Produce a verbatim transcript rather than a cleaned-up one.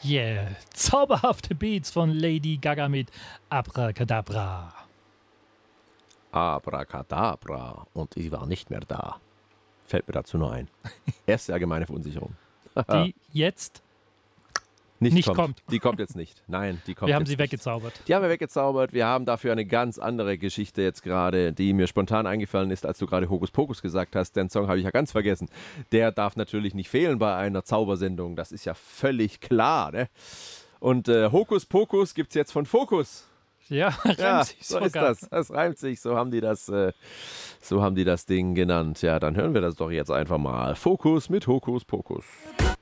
Yeah, zauberhafte Beats von Lady Gaga mit Abracadabra. Abracadabra und ich war nicht mehr da. Fällt mir dazu nur ein. Erste allgemeine Verunsicherung. Die jetzt nicht, nicht kommt. kommt. Die kommt jetzt nicht. Nein, die kommt Wir haben jetzt sie nicht. weggezaubert. Die haben wir weggezaubert. Wir haben dafür eine ganz andere Geschichte jetzt gerade, die mir spontan eingefallen ist, als du gerade Hokus Pokus gesagt hast. Den Song habe ich ja ganz vergessen. Der darf natürlich nicht fehlen bei einer Zaubersendung. Das ist ja völlig klar, ne? Und äh, Hokus Pokus gibt es jetzt von Fokus. Ja, reimt Ja, sich so sogar. ist das. Das reimt sich. So haben die das, äh, so haben die das Ding genannt. Ja, dann hören wir das doch jetzt einfach mal. Fokus mit Hokus Pokus.